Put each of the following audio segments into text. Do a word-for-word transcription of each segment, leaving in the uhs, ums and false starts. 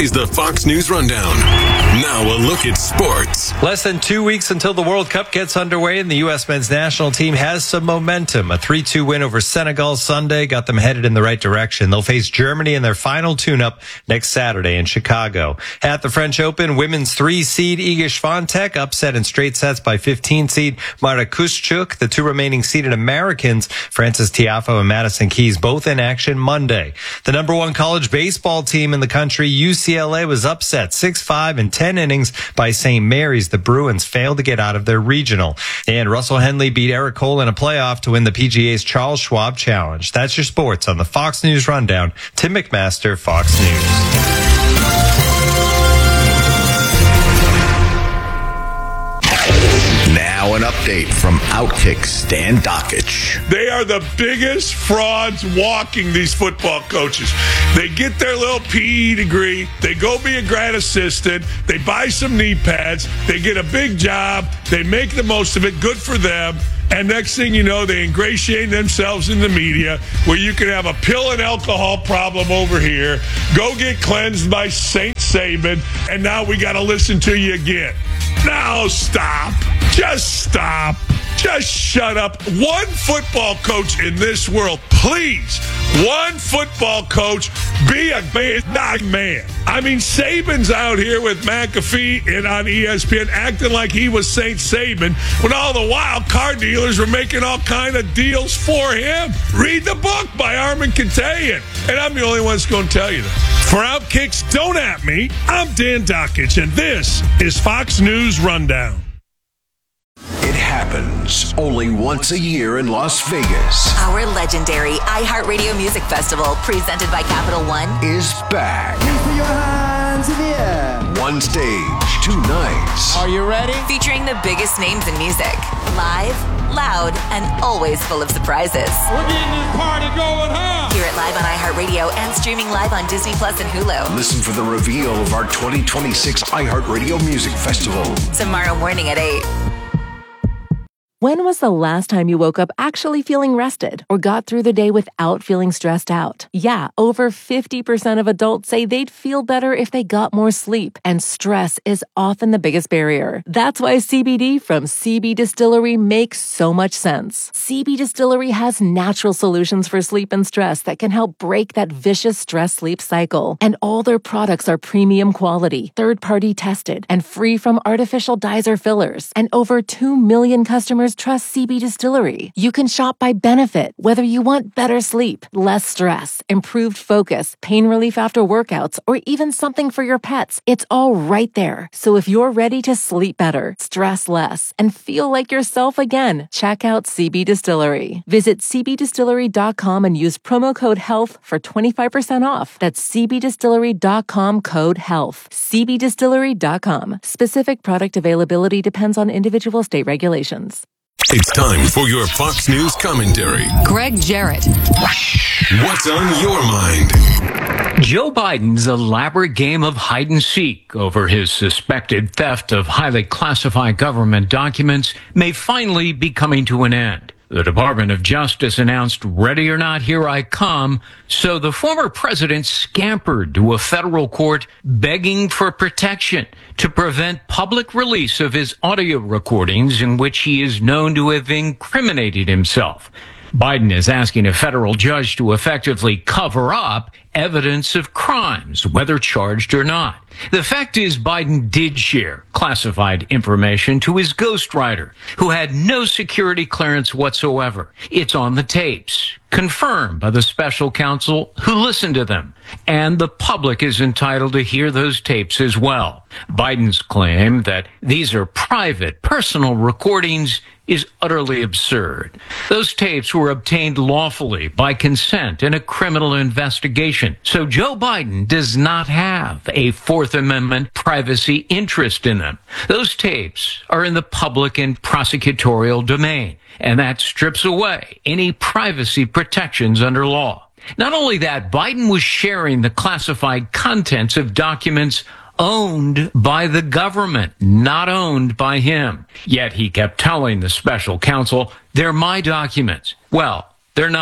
is the Fox News Rundown. Now a look at sports. Less than two weeks until the World Cup gets underway, and the U S men's national team has some momentum. A three two win over Senegal Sunday got them headed in the right direction. They'll face Germany in their final tune-up next Saturday in Chicago. At the French Open, women's three-seed Iga Swiatek upset in straight sets by fifteen-seed Marta Kuschuk. The two remaining seeded Americans, Frances Tiafoe and Madison Keys, both in action Monday. The number one college baseball team in the country, U C L A, was upset six five in ten innings by Saint Mary's. The Bruins failed to get out of their regional. And Russell Henley beat Eric Cole in a playoff to win the P G A's Charles Schwab Challenge. That's your sports on the Fox News Rundown. Tim McMaster, Fox News. Now an update from Outkick Stan Dockich. They are the biggest frauds walking, these football coaches. They get their little P E degree, they go be a grad assistant, they buy some knee pads, they get a big job, they make the most of it, good for them. And next thing you know, they ingratiate themselves in the media where you can have a pill and alcohol problem over here, go get cleansed by Saint Saban, and now we got to listen to you again. Now stop. Just stop. Just shut up. One football coach in this world, please. One football coach, be a man, not a man. I mean, Saban's out here with McAfee and on E S P N acting like he was Saint Saban when all the while car dealers were making all kind of deals for him. Read the book by Armin Katayan. And I'm the only one that's going to tell you that. For Outkicks, don't at me. I'm Dan Dockich, and this is Fox News Rundown. It happens only once a year in Las Vegas. Our legendary iHeartRadio Music Festival, presented by Capital One, is back. Put your hands in the air. One stage, two nights. Are you ready? featuring the biggest names in music. Live, loud, and always full of surprises. We're getting this party going, huh? Hear it live on iHeartRadio and streaming live on Disney Plus and Hulu. Listen for the reveal of our twenty twenty-six iHeartRadio Music Festival. Tomorrow morning at eight. When was the last time you woke up actually feeling rested or got through the day without feeling stressed out? Yeah, over fifty percent of adults say they'd feel better if they got more sleep, and stress is often the biggest barrier. That's why C B D from C B Distillery makes so much sense. C B Distillery has natural solutions for sleep and stress that can help break that vicious stress-sleep cycle. And all their products are premium quality, third-party tested, and free from artificial dyes or fillers. And over two million customers trust C B Distillery. You can shop by benefit, whether you want better sleep, less stress, improved focus, pain relief after workouts, or even something for your pets. It's all right there. So if you're ready to sleep better, stress less, and feel like yourself again, check out C B Distillery. Visit c b distillery dot com and use promo code HEALTH for twenty-five percent off. That's c b distillery dot com code HEALTH. c b distillery dot com. Specific product availability depends on individual state regulations. It's time for your Fox News commentary. Greg Jarrett. What's on your mind? Joe Biden's elaborate game of hide and seek over his suspected theft of highly classified government documents may finally be coming to an end. The Department of Justice announced, "Ready or not, here I come." So the former president scampered to a federal court begging for protection to prevent public release of his audio recordings in which he is known to have incriminated himself. Biden is asking a federal judge to effectively cover up evidence of crimes, whether charged or not. The fact is, Biden did share classified information to his ghostwriter, who had no security clearance whatsoever. It's on the tapes, confirmed by the special counsel who listened to them, and the public is entitled to hear those tapes as well. Biden's claim that these are private, personal recordings is utterly absurd. Those tapes were obtained lawfully by consent in a criminal investigation, so Joe Biden does not have a Fourth Amendment privacy interest in them. Those tapes are in the public and prosecutorial domain, and that strips away any privacy protections under law. Not only that, Biden was sharing the classified contents of documents owned by the government, not owned by him. Yet he kept telling the special counsel, "They're my documents." Well, they're not.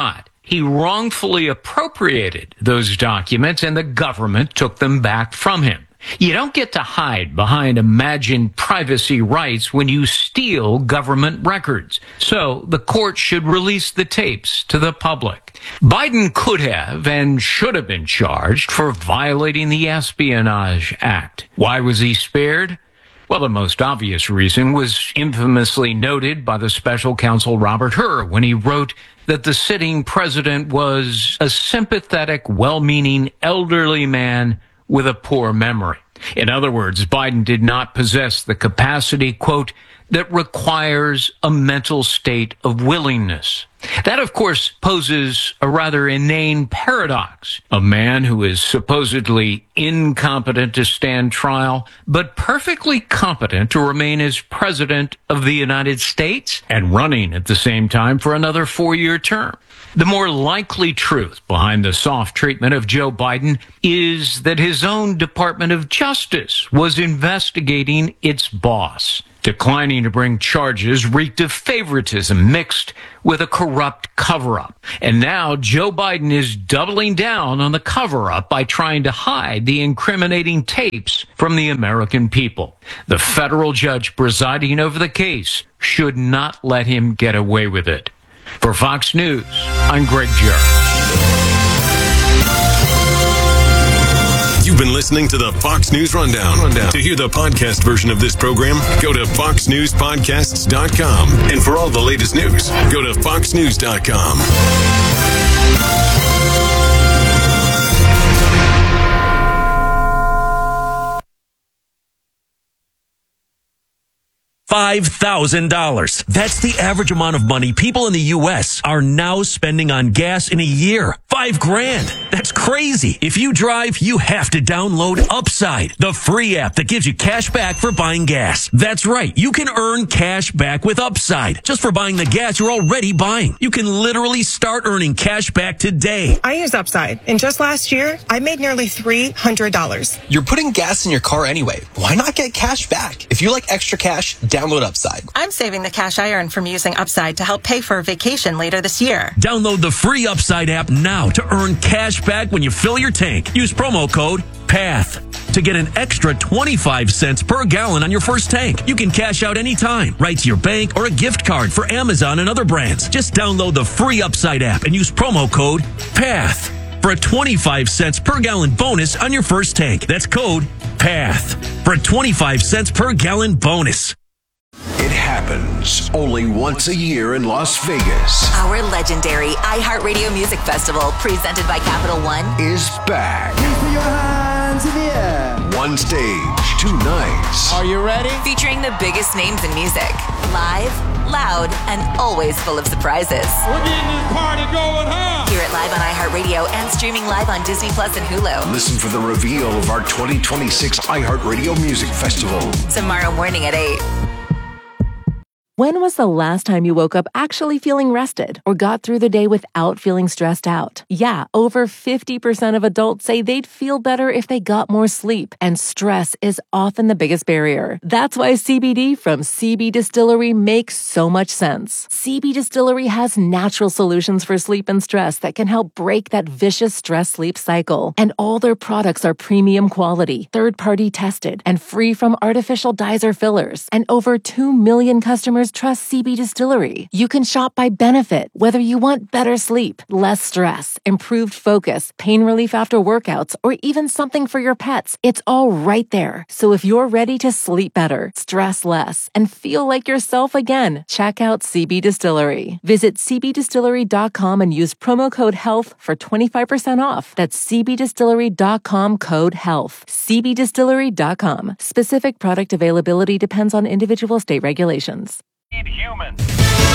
he wrongfully appropriated those documents and the government took them back from him. You don't get to hide behind imagined privacy rights when you steal government records. So the court should release the tapes to the public. Biden could have and should have been charged for violating the Espionage Act. Why was he spared? Well, the most obvious reason was infamously noted by the special counsel Robert Hur when he wrote that the sitting president was a sympathetic, well-meaning elderly man with a poor memory. In other words, Biden did not possess the capacity, quote, that requires a mental state of willingness. That, of course, poses a rather inane paradox. A man who is supposedly incompetent to stand trial, but perfectly competent to remain as president of the United States and running at the same time for another four-year term. The more likely truth behind the soft treatment of Joe Biden is that his own Department of Justice was investigating its boss. Declining to bring charges reeked of favoritism mixed with a corrupt cover-up. And now Joe Biden is doubling down on the cover-up by trying to hide the incriminating tapes from the American people. The federal judge presiding over the case should not let him get away with it. For Fox News, I'm Greg Jarrett. You've been listening to the Fox News Rundown. Rundown. To hear the podcast version of this program, go to fox news podcasts dot com. And for all the latest news, go to fox news dot com. five thousand dollars. That's the average amount of money people in the U S are now spending on gas in a year. Five grand. That's crazy. If you drive, you have to download Upside, the free app that gives you cash back for buying gas. That's right. You can earn cash back with Upside just for buying the gas you're already buying. You can literally start earning cash back today. I use Upside, and just last year, I made nearly three hundred dollars. You're putting gas in your car anyway. Why not get cash back? If you like extra cash, download Upside. I'm saving the cash I earn from using Upside to help pay for a vacation later this year. Download the free Upside app now to earn cash back when you fill your tank. Use promo code PATH to get an extra twenty-five cents per gallon on your first tank. You can cash out anytime, right to your bank or a gift card for Amazon and other brands. Just download the free Upside app and use promo code PATH for a twenty-five cents per gallon bonus on your first tank. That's code PATH for a twenty-five cents per gallon bonus. It happens only once a year in Las Vegas. Our legendary iHeartRadio Music Festival, presented by Capital One, is back. Please put your hands in the air. One stage, two nights. Are you ready? featuring the biggest names in music. Live, loud, and always full of surprises. We're getting this party going, huh? Hear it live on iHeartRadio and streaming live on Disney Plus and Hulu. Listen for the reveal of our twenty twenty-six iHeartRadio Music Festival. Tomorrow morning at eight. When was the last time you woke up actually feeling rested or got through the day without feeling stressed out? Yeah, over fifty percent of adults say they'd feel better if they got more sleep, and stress is often the biggest barrier. That's why C B D from C B Distillery makes so much sense. C B Distillery has natural solutions for sleep and stress that can help break that vicious stress-sleep cycle. And all their products are premium quality, third-party tested, and free from artificial dyes or fillers. And over two million customers trust C B Distillery. You can shop by benefit, whether you want better sleep, less stress, improved focus, pain relief after workouts, or even something for your pets. It's all right there. So if you're ready to sleep better, stress less, and feel like yourself again, check out C B Distillery. Visit c b distillery dot com and use promo code HEALTH for twenty-five percent off. That's c b distillery dot com code HEALTH. c b distillery dot com. Specific product availability depends on individual state regulations. Human.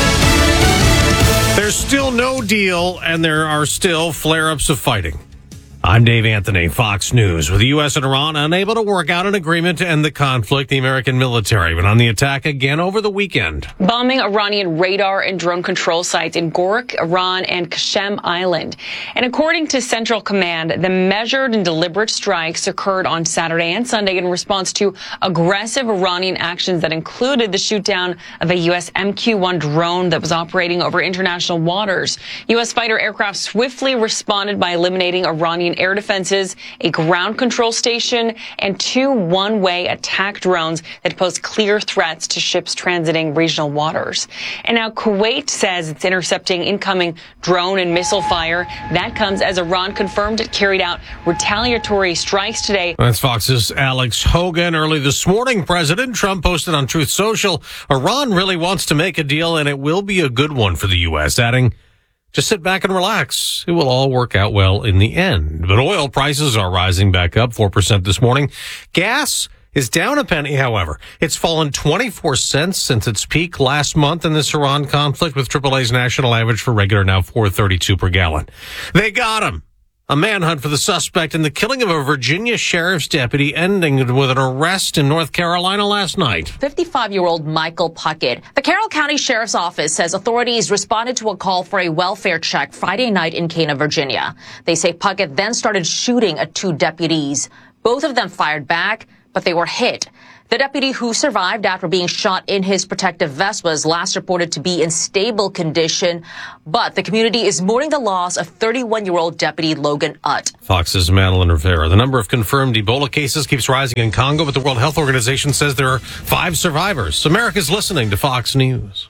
There's still no deal, and there are still flare-ups of fighting. I'm Dave Anthony, Fox News. With the U S and Iran unable to work out an agreement to end the conflict, the American military went on the attack again over the weekend. Bombing Iranian radar and drone control sites in Gorak, Iran, and Qasem Island. And according to Central Command, the measured and deliberate strikes occurred on Saturday and Sunday in response to aggressive Iranian actions that included the shootdown of a U S M Q one drone that was operating over international waters. U S fighter aircraft swiftly responded by eliminating Iranian air defenses, a ground control station, and two one-way attack drones that pose clear threats to ships transiting regional waters. And now Kuwait says it's intercepting incoming drone and missile fire. That comes as Iran confirmed it carried out retaliatory strikes today. That's Fox's Alex Hogan. Early this morning, President Trump posted on Truth Social, Iran really wants to make a deal, and it will be a good one for the U S, adding, just sit back and relax. It will all work out well in the end. But oil prices are rising back up four percent this morning. Gas is down a penny, however. It's fallen twenty-four cents since its peak last month in this Iran conflict, with triple A's national average for regular now four thirty-two per gallon. They got him. A manhunt for the suspect in the killing of a Virginia sheriff's deputy ending with an arrest in North Carolina last night. fifty-five-year-old Michael Puckett. The Carroll County Sheriff's Office says authorities responded to a call for a welfare check Friday night in Cana, Virginia. They say Puckett then started shooting at two deputies. Both of them fired back, but they were hit. The deputy who survived after being shot in his protective vest was last reported to be in stable condition, but the community is mourning the loss of thirty-one-year-old Deputy Logan Utt. Fox's Madeline Rivera. The number of confirmed Ebola cases keeps rising in Congo, but the World Health Organization says there are five survivors. America's listening to Fox News.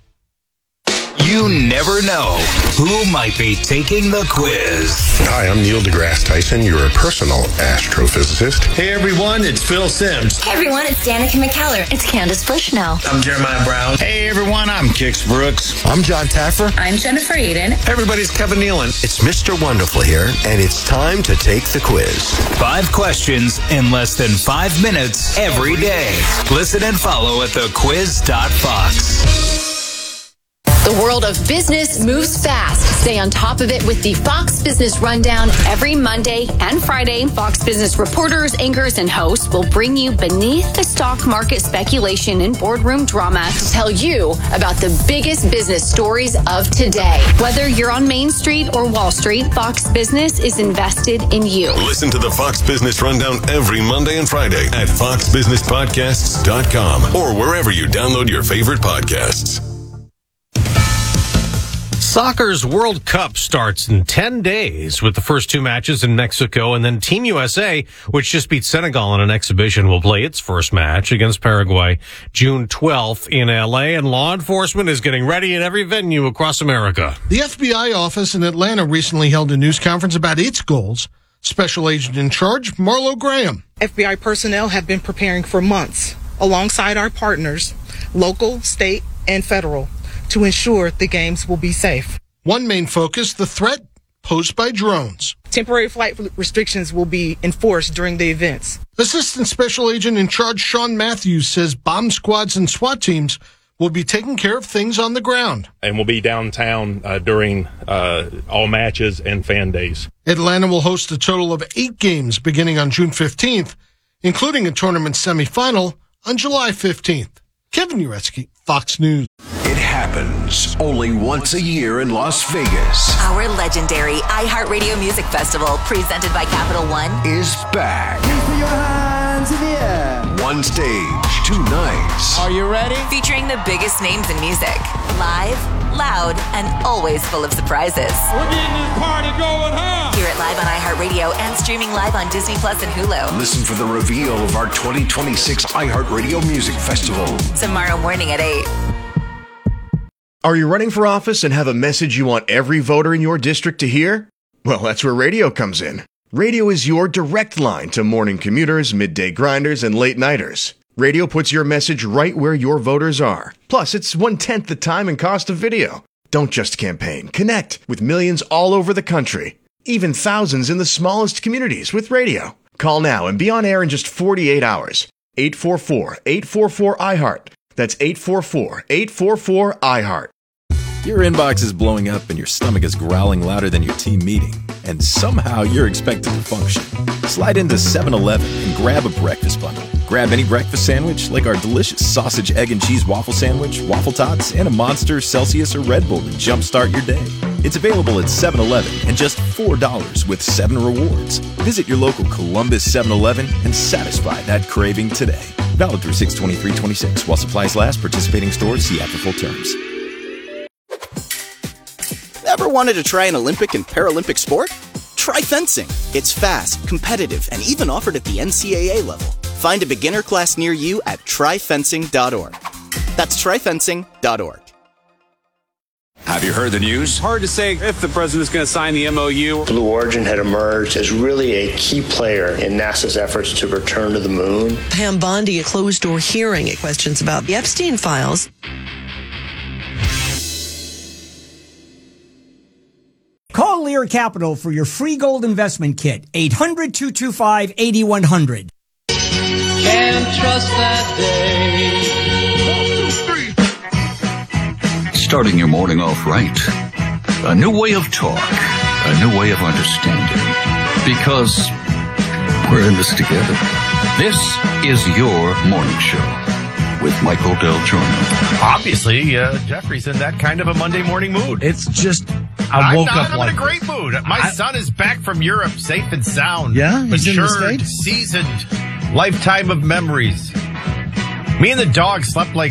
You never know who might be taking the quiz. Hi, I'm Neil deGrasse Tyson, your personal astrophysicist. Hey everyone, it's Phil Sims. Hey everyone, it's Danica McKellar. It's Candace Bushnell. I'm Jeremiah Brown. Hey everyone, I'm Kix Brooks. I'm John Taffer. I'm Jennifer Aiden. Everybody's Kevin Nealon. It's Mister Wonderful here, and it's time to take the quiz. Five questions in less than five minutes every day. Listen and follow at the quiz dot fox. The world of business moves fast. Stay on top of it with the Fox Business Rundown every Monday and Friday. Fox Business reporters, anchors, and hosts will bring you beneath the stock market speculation and boardroom drama to tell you about the biggest business stories of today. Whether you're on Main Street or Wall Street, Fox Business is invested in you. Listen to the Fox Business Rundown every Monday and Friday at fox business podcasts dot com or wherever you download your favorite podcasts. Soccer's World Cup starts in ten days with the first two matches in Mexico, and then Team U S A, which just beat Senegal in an exhibition, will play its first match against Paraguay June twelfth in L A, and law enforcement is getting ready at every venue across America. The F B I office in Atlanta recently held a news conference about its goals. Special Agent in Charge, Marlo Graham. F B I personnel have been preparing for months alongside our partners, local, state, and federal, to ensure the games will be safe. One main focus, the threat posed by drones. Temporary flight restrictions will be enforced during the events. Assistant Special Agent in Charge Sean Matthews says bomb squads and SWAT teams will be taking care of things on the ground. And we'll be downtown uh, during uh, all matches and fan days. Atlanta will host a total of eight games beginning on June fifteenth, including a tournament semifinal on July fifteenth. Kevin Uretsky, Fox News. It happens only once a year in Las Vegas. Our legendary iHeartRadio Music Festival, presented by Capital One, is back. Please put your hands in the air. One stage, two nights. Are you ready? featuring the biggest names in music. Live, loud, and always full of surprises. We're getting this party going, huh? Hear it live on iHeartRadio and streaming live on Disney Plus and Hulu. Listen for the reveal of our twenty twenty-six iHeartRadio Music Festival. Tomorrow morning at eight. Are you running for office and have a message you want every voter in your district to hear? Well, that's where radio comes in. Radio is your direct line to morning commuters, midday grinders, and late nighters. Radio puts your message right where your voters are. Plus, it's one-tenth the time and cost of video. Don't just campaign. Connect with millions all over the country. Even thousands in the smallest communities with radio. Call now and be on air in just forty-eight hours. eight four four, eight four four, I HEART. That's eight four four, eight four four, I HEART. Your inbox is blowing up and your stomach is growling louder than your team meeting, and somehow you're expected to function. Slide into seven eleven and grab a breakfast bundle. Grab any breakfast sandwich like our delicious sausage, egg, and cheese waffle sandwich, waffle tots, and a Monster, Celsius, or Red Bull to jumpstart your day. It's available at seven eleven and just four dollars with seven rewards. Visit your local Columbus seven eleven and satisfy that craving today. Valid through six twenty-three twenty-six while supplies last. Participating stores, see app for full terms. Ever wanted to try an Olympic and Paralympic sport? Try fencing. It's fast, competitive, and even offered at the N C A A level. Find a beginner class near you at try fencing dot org. That's try fencing dot org. Have you heard the news? Hard to say if the president's going to sign the M O U. Blue Origin had emerged as really a key player in NASA's efforts to return to the moon. Pam Bondi, a closed-door hearing, questions about the Epstein files. Call Lear Capital for your free gold investment kit. eight hundred, two two five, eight one zero zero. Can't trust that day. Starting your morning off right. A new way of talk. A new way of understanding. Because we're in this together. This is your morning show with Michael Del Giorno. Obviously, uh, Jeffrey's in that kind of a Monday morning mood. It's just, I woke I'm not, up I'm like in a great mood. My I, son is back from Europe, safe and sound. Yeah, he's matured, in the States? seasoned, lifetime of memories. Me and the dog slept like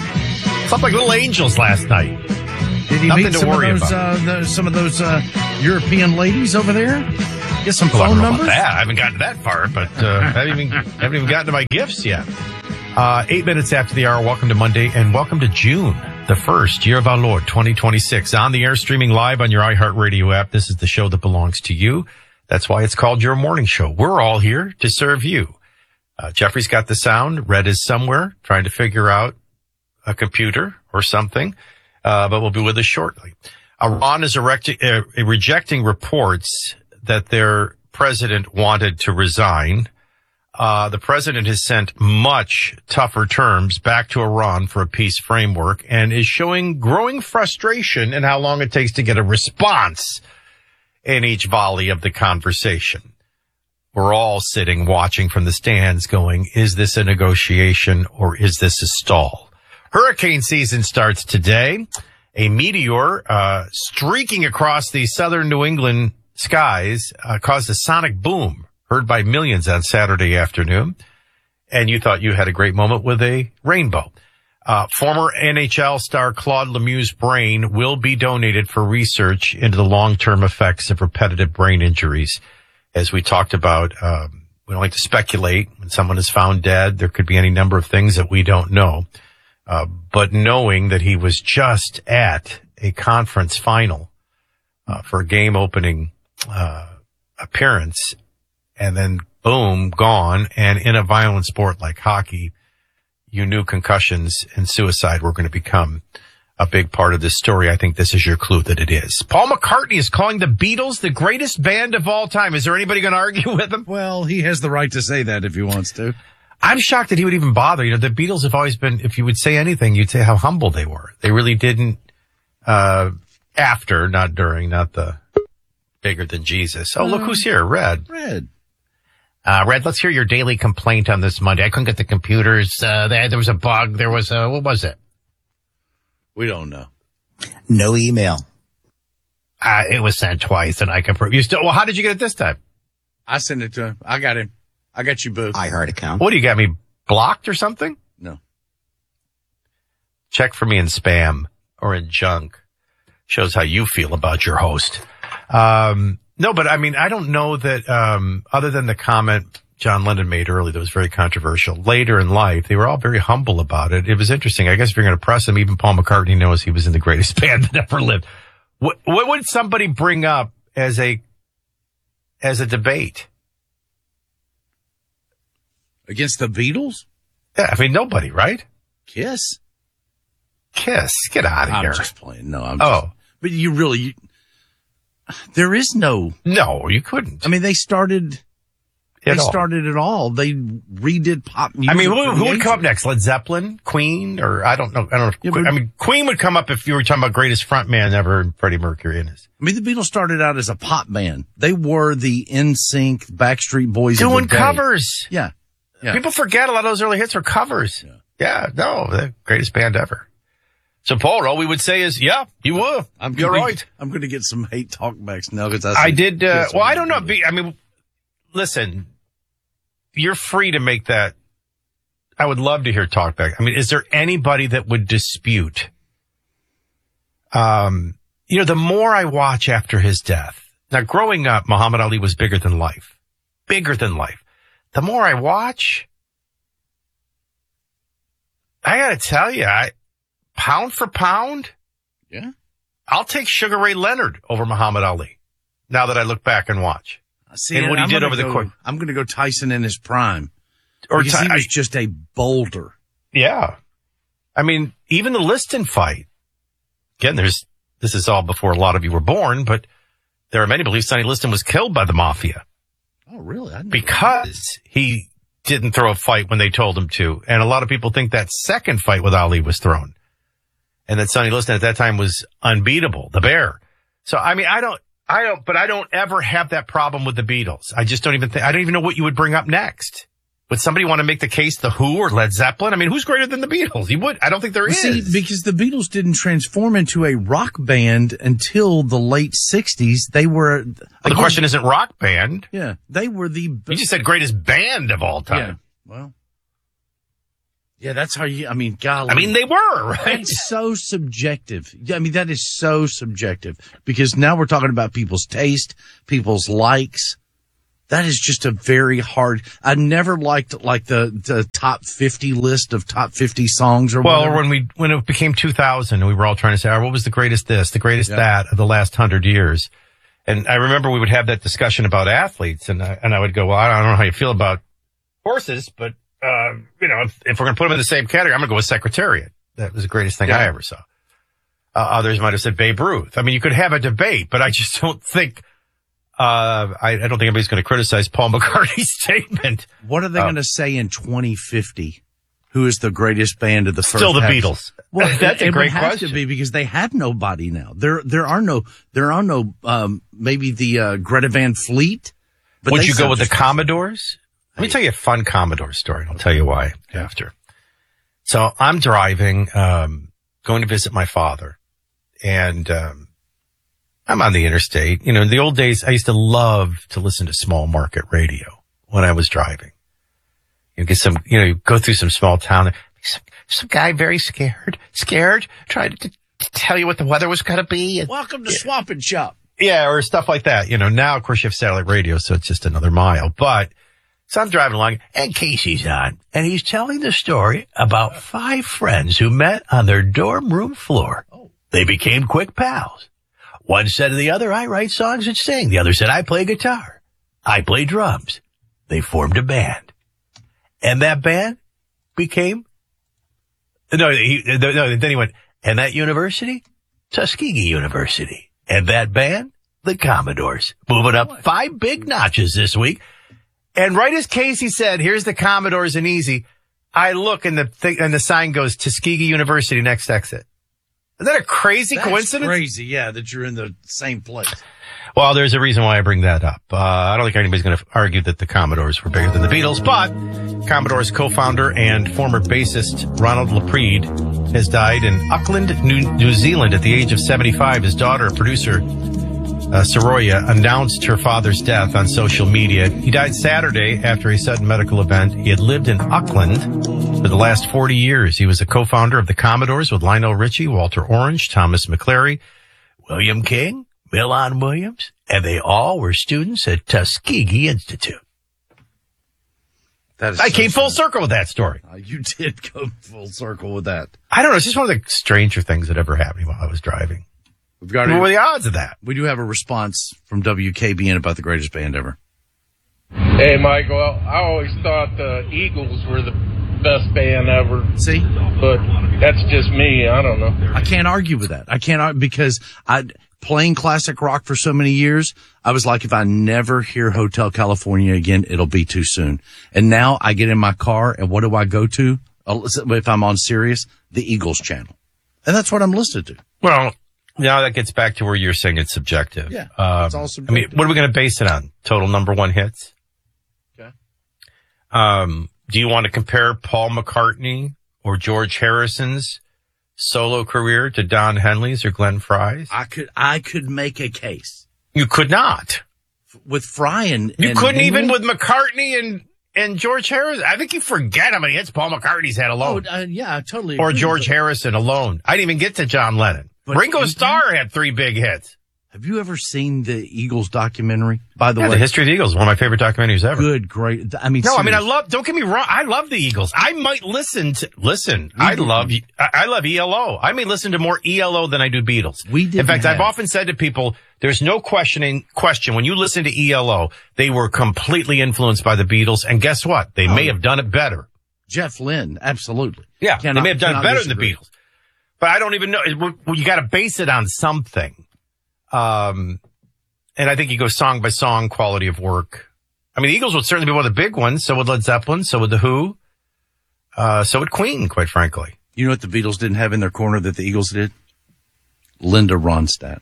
slept like little angels last night. Did he Nothing meet to some worry of those, about. uh, the, some of those uh, European ladies over there? Get some Well, I phone don't know about numbers? that. I haven't gotten that far, but uh, haven't even haven't even gotten to my gifts yet. Uh, eight minutes after the hour, welcome to Monday, and welcome to June, the first year of our Lord, twenty twenty-six. On the air, streaming live on your iHeartRadio app. This is the show that belongs to you. That's why it's called Your Morning Show. We're all here to serve you. Uh, Jeffrey's got the sound. Red is somewhere trying to figure out a computer or something, uh, but we'll be with us shortly. Iran is erecti- uh, rejecting reports that their president wanted to resign. Uh, the president has sent much tougher terms back to Iran for a peace framework and is showing growing frustration in how long it takes to get a response in each volley of the conversation. We're all sitting watching from the stands going, is this a negotiation or is this a stall? Hurricane season starts today. A meteor uh, streaking across the southern New England skies uh, caused a sonic boom heard by millions on Saturday afternoon. And you thought you had a great moment with a rainbow. Uh, former N H L star Claude Lemieux's brain will be donated for research into the long-term effects of repetitive brain injuries. As we talked about, um, we don't like to speculate. When someone is found dead, there could be any number of things that we don't know. Uh, but knowing that he was just at a conference final uh, for a game opening uh, appearance, and then boom, gone, and in a violent sport like hockey, you knew concussions and suicide were going to become a big part of this story. I think this is your clue that it is. Paul McCartney is calling the Beatles the greatest band of all time. Is there anybody going to argue with him? Well, he has the right to say that if he wants to. I'm shocked that he would even bother. You know, the Beatles have always been, if you would say anything, you'd say how humble they were. They really didn't, uh, after, not during, not the bigger than Jesus. Oh, look who's here. Red. Red. Uh, Red, let's hear your daily complaint on this Monday. I couldn't get the computers. Uh, there, there was a bug. There was a, what was it? We don't know. No email. Uh, it was sent twice and I can prove. You still, well, how did you get it this time? I sent it to him. I got him. I got you, boo. iHeart account. What, do you got me blocked or something? No. Check for me in spam or in junk. Shows how you feel about your host. Um, no, but I mean, I don't know that, um, other than the comment John Lennon made earlier that was very controversial. Later in life, they were all very humble about it. It was interesting. I guess if you're going to press him, even Paul McCartney knows he was in the greatest band that ever lived. What, what would somebody bring up as a, as a debate? Against the Beatles? Yeah, I mean, nobody, right? Kiss. Kiss. Get out of I'm here. I'm just playing. No, I'm Oh. just, but you really, you, there is no. No, you couldn't. I mean, they started At they all. started it all. They redid pop music. I mean, who, for who the would come up ages. next? Led Zeppelin, Queen, or I don't know. I don't know. If Yeah, Queen, but- I mean, Queen would come up if you were talking about greatest frontman ever, and Freddie Mercury in his. I mean, the Beatles started out as a pop band. They were the N Sync, Backstreet Boys of Doing the day. covers. Yeah. Yeah. People forget a lot of those early hits were covers. Yeah, yeah no, the greatest band ever. So, Paul, all we would say is, yeah, you were. I'm You're gonna, right. I'm going to get some hate talkbacks now because I did. Uh, well, I don't know. Be, I mean, listen, you're free to make that. I would love to hear talkback. I mean, is there anybody that would dispute? Um, you know, the more I watch after his death. Now, growing up, Muhammad Ali was bigger than life, bigger than life. The more I watch, I got to tell you, I pound for pound, yeah, I'll take Sugar Ray Leonard over Muhammad Ali. Now that I look back and watch. See, and what he I'm did gonna over the go- course. I'm going to go Tyson in his prime. Or Because Ty- he was just a boulder. Yeah. I mean, even the Liston fight. Again, there's, this is all before a lot of you were born, but there are many beliefs Sonny Liston was killed by the mafia Oh, really? I didn't know because he didn't throw a fight when they told him to. And a lot of people think that second fight with Ali was thrown. And that Sonny Liston at that time was unbeatable, the Bear. So, I mean, I don't, I don't, but I don't ever have that problem with the Beatles. I just don't even think, I don't even know what you would bring up next. Would somebody want to make the case the Who or Led Zeppelin? I mean, who's greater than the Beatles? You would, I don't think there Well, is. see, because the Beatles didn't transform into a rock band until the late sixties. They were. Well, the question isn't rock band. Yeah, they were the. You just said greatest band of all time. Yeah, well. Yeah, that's how you, I mean, golly. I mean, they were, right? That's so subjective. Yeah, I mean, that is so subjective because now we're talking about people's taste, people's likes. That is just a very hard, I never liked like the, the top fifty list of top fifty songs or Well, whatever. when we, when it became two thousand, we were all trying to say, oh, what was the greatest this, the greatest Yeah. that of the last hundred years? And I remember we would have that discussion about athletes and I, and I would go, well, I don't know how you feel about horses, but, uh, you know, if, if we're going to put them in the same category, I'm going to go with Secretariat. That was the greatest thing Yeah. I ever saw. Uh, others might have said Babe Ruth. I mean, you could have a debate, but I just don't think, uh, I, I don't think anybody's going to criticize Paul McCartney's statement. What are they Uh, going to say in twenty fifty? Who is the greatest band of the first Still the half? Beatles. Well, That's it, a it great would have question. to be because they have nobody now. There, there are no, there are no, um, maybe the, uh, Greta Van Fleet. But Would they you go sound with the just- Commodores? Let me tell you a fun Commodore story, and I'll tell you why after. So I'm driving, um, going to visit my father, and um, I'm on the interstate. You know, in the old days, I used to love to listen to small market radio when I was driving. You get some, you know, you go through some small town. Some, some guy very scared, scared, trying to, to tell you what the weather was going to be. And, Welcome to Swap and Shop. yeah, or stuff like that. You know, now, of course, you have satellite radio, so it's just another mile. But, so I'm driving along, and Casey's on, and he's telling the story about five friends who met on their dorm room floor. They became quick pals. One said to the other, I write songs and sing. The other said, I play guitar. I play drums. They formed a band. And that band became, no, he, no, then he went, and that university? Tuskegee University. And that band? The Commodores. Moving up five big notches this week. And right as Casey said, here's the Commodores and easy, I look and the thing, and the sign goes Tuskegee University next exit. Is that a crazy That's coincidence? crazy, yeah, that you're in the same place. Well, there's a reason why I bring that up. Uh, I don't think anybody's going to argue that the Commodores were bigger than the Beatles, but Commodores co-founder and former bassist Ronald Laprede has died in Auckland, New, New Zealand at the age of seventy-five. His daughter, producer uh, Soroya, announced her father's death on social media. He died Saturday after a sudden medical event. He had lived in Auckland for the last forty years. He was a co-founder of the Commodores with Lionel Richie, Walter Orange, Thomas McClary, William King, Milan Williams, and they all were students at Tuskegee Institute. That is I so came full sad. circle with that story. Uh, you did go full circle with that. I don't know. It's just one of the stranger things that ever happened while I was driving. We've got What were the odds of that? We do have a response from W K B N about the greatest band ever. Hey, Michael, I always thought the Eagles were the best band ever. See? But that's just me. I don't know. I can't argue with that. I can't argue because I playing classic rock for so many years. I was like, if I never hear Hotel California again, it'll be too soon. And now I get in my car and what do I go to? If I'm on Sirius, the Eagles channel. And that's what I'm listening to. Well, now that gets back to where you're saying it's subjective. Yeah, um, it's all subjective. I mean, what are we going to base it on? Total number one hits? Okay. Um, do you want to compare Paul McCartney or George Harrison's solo career to Don Henley's or Glenn Frey's? I could, I could make a case. You could not. With Fry and, You and couldn't Henley? even with McCartney and, and George Harrison. I think you forget how many hits Paul McCartney's had alone. Oh, uh, yeah, I totally Or agree George with that. Harrison alone. I didn't even get to John Lennon. But Ringo you- Starr had three big hits. Have you ever seen the Eagles documentary? By the Yeah, way, The History of the Eagles, one of my favorite documentaries ever. good, great. I mean, No, I mean, I seriously. love, don't get me wrong. I love the Eagles. I might listen to, listen, I love, I I love E L O. I may listen to more E L O than I do Beatles. We didn't In fact, I've have- often said to people, there's no questioning, question. When you listen to E L O, they were completely influenced by the Beatles. And guess what? They may have done it better. Jeff Lynne, absolutely. Yeah, Cannot- they may have done it cannot better disagree. than the Beatles. But I don't even know. It- well, You got to base it on something. Um, and I think you go song by song, quality of work. I mean, the Eagles would certainly be one of the big ones. So would Led Zeppelin. So would The Who. Uh, so would Queen, quite frankly. You know what the Beatles didn't have in their corner that the Eagles did? Linda Ronstadt.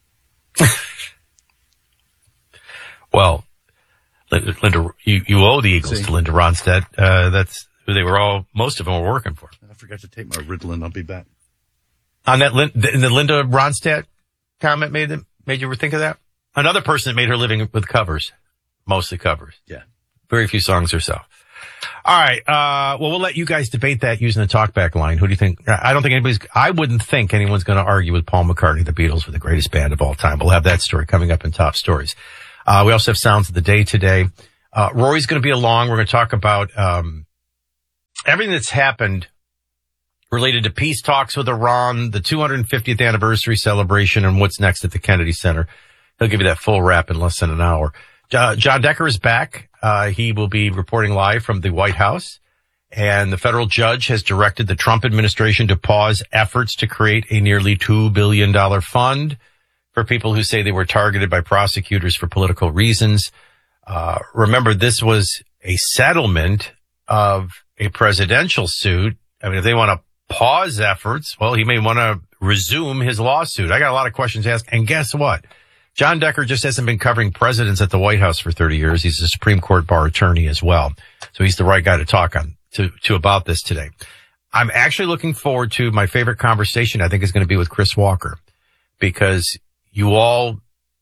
Well, Linda, you, you owe the Eagles See? to Linda Ronstadt. Uh, that's who they were all, most of them were working for. I forgot to take my Ritalin. I'll be back. On that, Lin- the, the Linda Ronstadt comment made them, made you think of that? Another person that made her living with covers, mostly covers. Yeah. Very few songs herself. All right. Uh, well, we'll let you guys debate that using the talkback line. Who do you think? I don't think anybody's, I wouldn't think anyone's going to argue with Paul McCartney. The Beatles were the greatest band of all time. We'll have that story coming up in Top Stories. Uh, we also have Sounds of the Day today. Uh, Rory's going to be along. We're going to talk about, um, everything that's happened related to peace talks with Iran, the two hundred fiftieth anniversary celebration, and what's next at the Kennedy Center. He'll give you that full wrap in less than an hour. Uh, John Decker is back. Uh, he will be reporting live from the White House. And the federal judge has directed the Trump administration to pause efforts to create a nearly two billion dollars fund for people who say they were targeted by prosecutors for political reasons. Uh, remember, this was a settlement of a presidential suit. I mean, if they want to pause efforts, well, he may want to resume his lawsuit. I got a lot of questions to ask. And guess what? John Decker just hasn't been covering presidents at the White House for thirty years. He's a Supreme Court bar attorney as well. So he's the right guy to talk on to, to about this today. I'm actually looking forward to my favorite conversation. I think is going to be with Chris Walker, because you all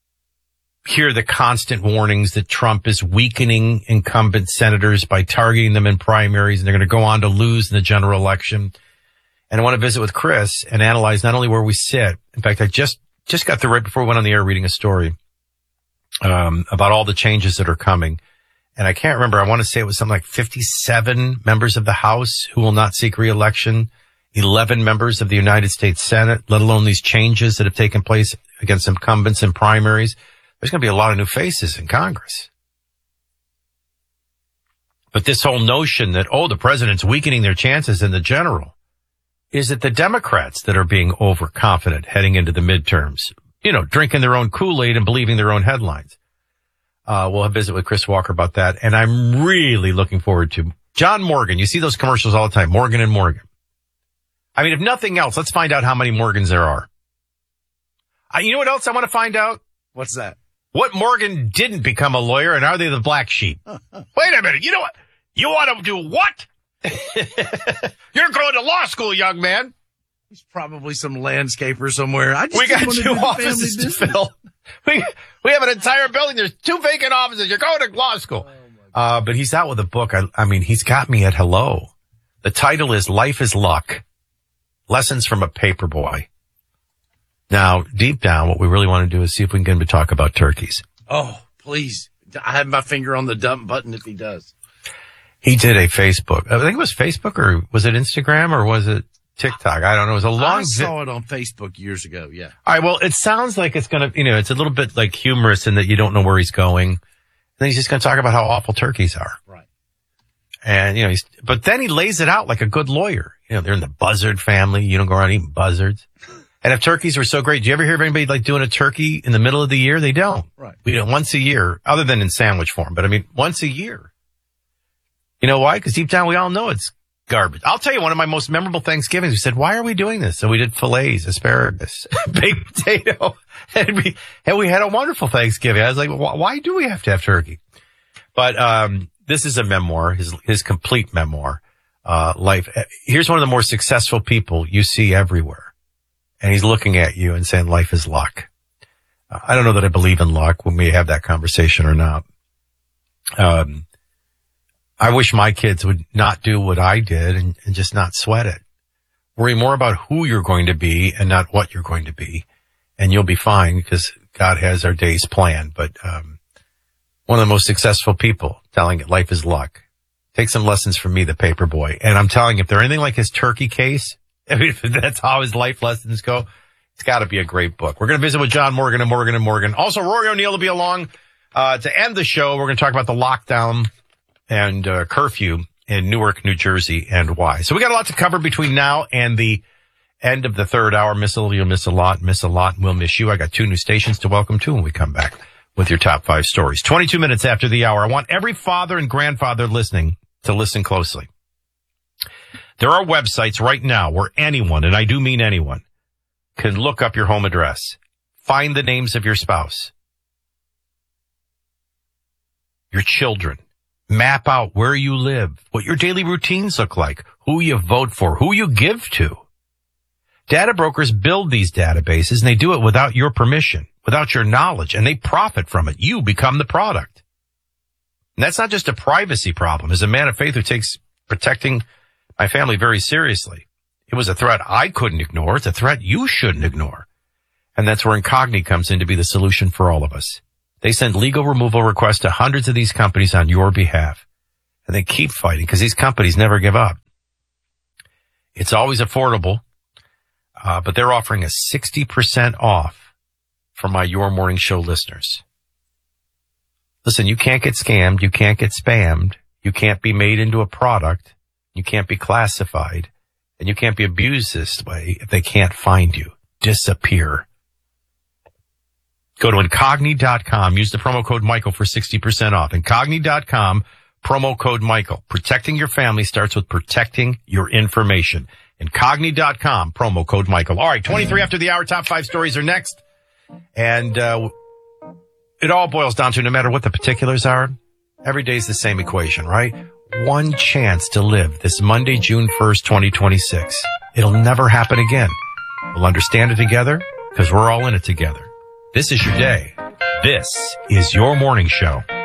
hear the constant warnings that Trump is weakening incumbent senators by targeting them in primaries, and they're going to go on to lose in the general election. And I want to visit with Chris and analyze not only where we sit. In fact, I just, just got through right before we went on the air reading a story, um, about all the changes that are coming. And I can't remember. I want to say it was something like fifty-seven members of the House who will not seek re-election, eleven members of the United States Senate, let alone these changes that have taken place against incumbents in primaries. There's going to be a lot of new faces in Congress. But this whole notion that, oh, the president's weakening their chances in the general, is it the Democrats that are being overconfident heading into the midterms? You know, drinking their own Kool-Aid and believing their own headlines. Uh, we'll have a visit with Chris Walker about that. And I'm really looking forward to John Morgan. You see those commercials all the time, Morgan and Morgan. I mean, if nothing else, let's find out how many Morgans there are. Uh, you know what else I want to find out? What's that? What Morgan didn't become a lawyer, and are they the black sheep? Wait a minute. You know what? You want to do what? You're going to law school, young man. He's probably some landscaper somewhere. I just We got didn't want to two do the offices family to business. fill. We, we have an entire building. There's two vacant offices. You're going to law school. Uh, but he's out with a book. I, I mean, he's got me at hello. The title is Life is Luck. Lessons from a Paperboy. Now, deep down, what we really want to do is see if we can get him to talk about turkeys. Oh, please. I have my finger on the dump button if he does. He did a Facebook. I think it was Facebook, or was it Instagram, or was it TikTok? I don't know. It was a long. I saw it on Facebook years ago. Yeah. All right. Well, it sounds like it's going to, you know, it's a little bit like humorous in that you don't know where he's going. Then he's just going to talk about how awful turkeys are. Right. And, you know, he's, but then he lays it out like a good lawyer. You know, they're in the buzzard family. You don't go around eating buzzards. And if turkeys were so great, do you ever hear of anybody like doing a turkey in the middle of the year? They don't. Right. We do it once a year, other than in sandwich form. But I mean, once a year. You know why? Because deep down we all know it's garbage. I'll tell you, one of my most memorable Thanksgivings, we said, why are we doing this? So we did fillets, asparagus, baked potato, and we, and we had a wonderful Thanksgiving. I was like, why do we have to have turkey? But um this is a memoir, his his complete memoir, uh, life. Here's one of the more successful people you see everywhere. And he's looking at you and saying life is luck. Uh, I don't know that I believe in luck when we have that conversation or not. Um, I wish my kids would not do what I did and, and just not sweat it. Worry more about who you're going to be and not what you're going to be. And you'll be fine because God has our days planned. But, um, one of the most successful people telling it life is luck. Take some lessons from me, the paper boy. And I'm telling you, if they're anything like his turkey case, I mean, if that's how his life lessons go, it's got to be a great book. We're going to visit with John Morgan and Morgan and Morgan. Also, Rory O'Neill will be along uh, to end the show. We're going to talk about the lockdown and uh, curfew in Newark, New Jersey, and why. So we got a lot to cover between now and the end of the third hour. Miss a little, you'll miss a lot, miss a lot, and we'll miss you. I got two new stations to welcome to when we come back with your top five stories. twenty-two minutes after the hour. I want every father and grandfather listening to listen closely. There are websites right now where anyone, and I do mean anyone, can look up your home address, find the names of your spouse, your children, map out where you live, what your daily routines look like, who you vote for, who you give to. Data brokers build these databases, and they do it without your permission, without your knowledge, and they profit from it. You become the product. And that's not just a privacy problem. As a man of faith who takes protecting my family very seriously, it was a threat I couldn't ignore. It's a threat you shouldn't ignore. And that's where Incogni comes in to be the solution for all of us. They send legal removal requests to hundreds of these companies on your behalf. And they keep fighting because these companies never give up. It's always affordable, uh, but they're offering a sixty percent off for my Your Morning Show listeners. Listen, you can't get scammed. You can't get spammed. You can't be made into a product. You can't be classified. And you can't be abused this way if they can't find you. Disappear. Go to Incogni dot com. Use the promo code Michael for sixty percent off. Incogni dot com, promo code Michael. Protecting your family starts with protecting your information. Incogni dot com, promo code Michael. All right, twenty-three after the hour. Top five stories are next. And uh it all boils down to, no matter what the particulars are, every day's the same equation, right? One chance to live this Monday, June first, twenty twenty-six. It'll never happen again. We'll understand it together because we're all in it together. This is your day. This is your morning show.